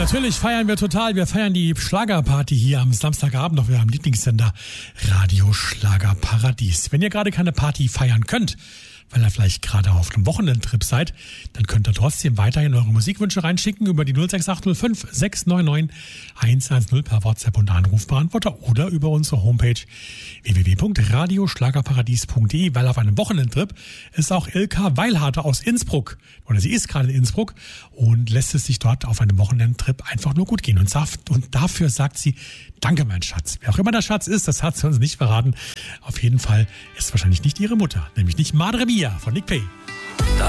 Natürlich feiern wir total. Wir feiern die Schlagerparty hier am Samstagabend auf eurem Lieblingssender Radio Schlagerparadies. Wenn ihr gerade keine Party feiern könnt, weil ihr vielleicht gerade auf einem Wochenendtrip seid, dann könnt ihr trotzdem weiterhin eure Musikwünsche reinschicken über die 06805 699 110 per WhatsApp und Anrufbeantworter oder über unsere Homepage www.radioschlagerparadies.de, weil auf einem Wochenendtrip ist auch Ilka Weilharter aus Innsbruck, oder sie ist gerade in Innsbruck und lässt es sich dort auf einem Wochenendtrip einfach nur gut gehen. Und dafür sagt sie, danke mein Schatz. Wer auch immer der Schatz ist, das hat sie uns nicht verraten. Auf jeden Fall ist es wahrscheinlich nicht ihre Mutter, nämlich nicht Madre Mia von Nick Pay. Da